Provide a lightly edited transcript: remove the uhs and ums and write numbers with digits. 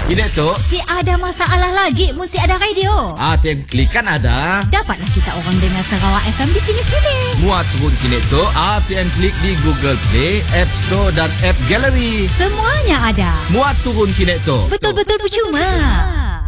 Kini tu Si ada masalah lagi mesti ada radio. Tem klik kan ada. Dapatlah kita orang dengar Sarawak FM di sini-sini. Muat turun kini tu Tem klik di Google Play, App Store dan App Gallery. Semuanya ada. Muat turun kini tu. Betul-betul percuma.